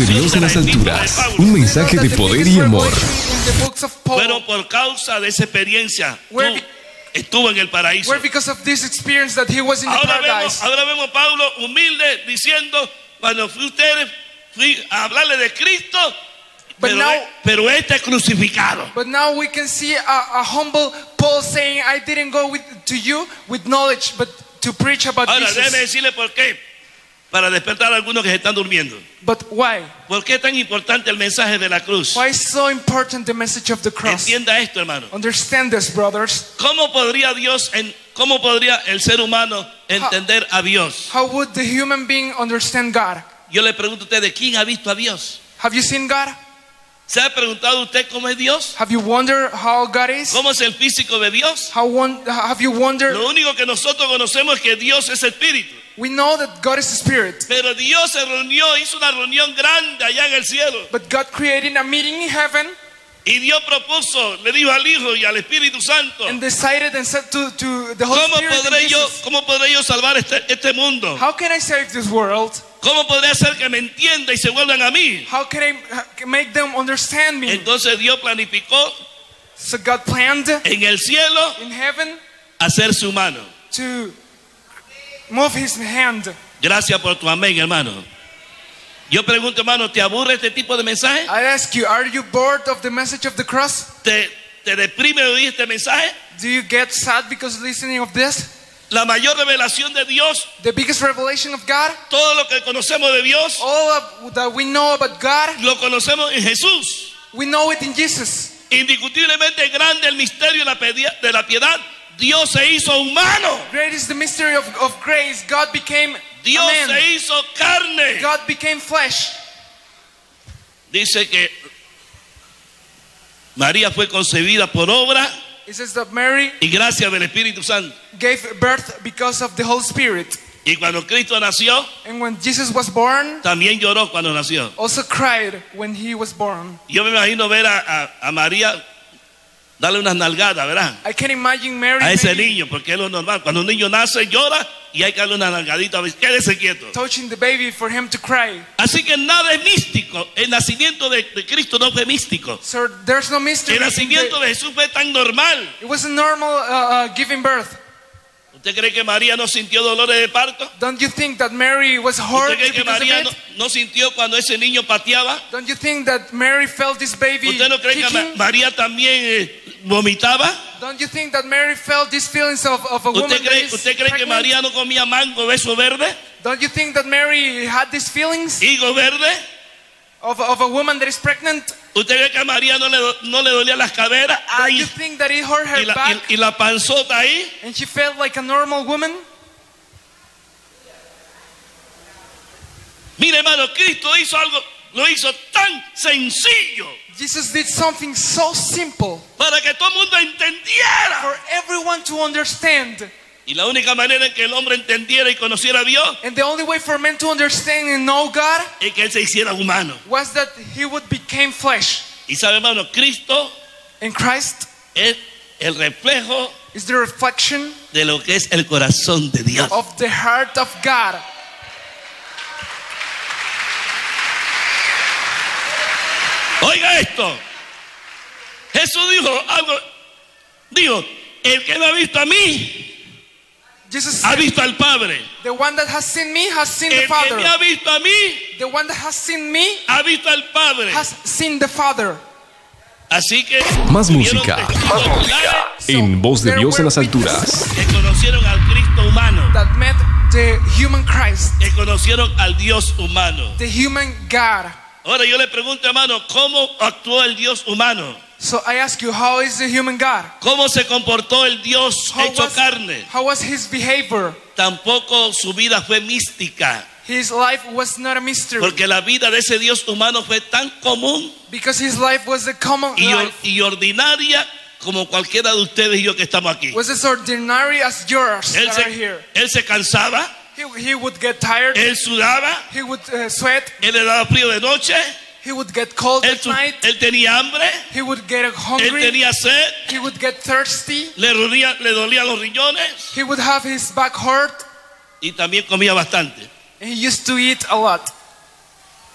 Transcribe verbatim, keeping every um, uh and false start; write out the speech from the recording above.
de Dios en las alturas. Un mensaje de poder y amor. Fueron por causa de esa experiencia. Tú estuvo en el paraíso. Where because of this experience that he was in the Ahora vemos, paradise. ahora vemos a Pablo humilde diciendo, cuando fui ustedes, fui a hablarle de Cristo, But pero, now- pero este es crucificado. But now we can see a, a humble Paul saying, I didn't go with, to you with knowledge, but to preach about Ahora déjeme Jesus. decirle por qué, para despertar a algunos que se están durmiendo. But why? ¿Por qué es tan importante el mensaje de la cruz? Why is so important the message of the cross? Entienda esto, hermano. Understand this, brothers. ¿Cómo podría Dios, en, cómo podría el ser humano entender a Dios? How would the human being understand God? Yo le pregunto a ustedes, ¿quién ha visto a Dios? Have you seen God? ¿Se ha preguntado usted cómo es Dios? Have you wondered how God is? ¿Cómo es el físico de Dios? How won- have you wondered? Lo único que nosotros conocemos es que Dios es espíritu. We know that God is a spirit, Pero Dios se reunió, hizo una reunión grande allá en el cielo. but God created a meeting in heaven Y Dios propuso, le dijo al Hijo y al Espíritu Santo, and decided and said to, to the Holy ¿cómo Spirit and podré yo, Jesus, cómo podré yo salvar este, este mundo? how can I save this world? ¿Cómo podré hacer que me entienda y se vuelvan a mí? How can I uh, make them understand me? Entonces Dios planificó So God planned en el cielo in heaven hacerse humano. to move his hand. Gracias por tu amén, hermano. Yo pregunto, hermano, ¿te aburre este tipo de mensaje? I ask you, are you bored of the message of the cross? ¿Te, te deprime oír este mensaje? Do you get sad because listening of this? La mayor revelación de Dios, The biggest revelation of God, todo lo que conocemos de Dios, all of that we know about God, lo conocemos en Jesús. we know it in Jesus. Indiscutiblemente grande el misterio de la pedia- de la piedad. Dios se hizo humano. Great is the mystery of, of grace. God became Dios a man. se hizo carne. God became flesh. Dice que María fue concebida por obra It says that Mary y gracia del Espíritu Santo. gave birth because of the Holy Spirit. Y cuando Cristo nació, And when Jesus was born, también lloró cuando nació. also cried when he was born. Yo me imagino ver a, a, a María darle unas nalgadas, ¿verdad? I can imagine Mary A ese maybe niño, porque es lo normal. Cuando un niño nace, llora y hay que darle una nalgadita. Quédese quieto. touching the baby for him to cry. Así que nada es místico. El nacimiento de, de Cristo no fue místico. So there's no mystery. El in nacimiento the- de Jesús fue tan normal. It was a normal uh, uh, giving birth. ¿Usted cree que María no sintió dolores de parto? Don't you think that Mary was hurt ¿Usted cree que because of María it? no, no sintió cuando ese niño pateaba? Don't you think that Mary felt this baby ¿Usted no cree que kicking? Ma- María también eh, vomitaba? Don't you think that Mary felt these feelings of, of a woman ¿Usted that cree, is ¿Usted cree que pregnant? María no comía mango, beso verde, Don't you think that Mary had these feelings higo verde? of, of a woman that is pregnant? ¿Usted cree que a María no le, do- no le dolían las caderas? Don't Ay, you think that it hurt her y, la, back y- y la panzota ahí. and she felt like a normal woman? Mire, hermano, Cristo hizo algo, lo hizo tan sencillo Jesus did something so simple para que todo el mundo entendiera. for everyone to understand. Y la única manera en que el hombre entendiera y conociera a Dios And the only way for men to understand and know God es que Él se hiciera humano. was that he would become flesh. Y sabe, hermano, Cristo And Christ es el reflejo is the reflection de lo que es el corazón de Dios. of the heart of God. Oiga esto. Jesús dijo algo. Dijo, el que me ha visto a mí, Jesus ha said, visto al Padre. the one that has seen me has seen the El que Father. me ha visto a mí, The one that has seen me ha visto al Padre. has seen the Father. Así que Más tuvieron música, testigos más oculares En voz de there Dios en were las alturas. que conocieron al Cristo humano, That met the human Christ, que conocieron al Dios humano. the human God. Ahora yo le pregunto, hermano, ¿cómo actuó el Dios humano? So I ask you, how is the human God? ¿Cómo se comportó el Dios How hecho was, carne? how was his behavior? Tampoco su vida fue mística, His life was not a mystery porque la vida de ese Dios humano fue tan común because his life was a common y, or- life. y ordinaria como cualquiera de ustedes y yo que estamos aquí. Was as ordinary as yours Él that se, are here. él se cansaba, He, he would get tired. él sudaba, He would uh, sweat. él le daba frío de noche, He would get cold él, at su- night. él tenía hambre, He would get él hungry. tenía sed, He would get thirsty. le, dolía, le dolían los riñones He would have his back hurt. y también comía bastante. And he used to eat a lot.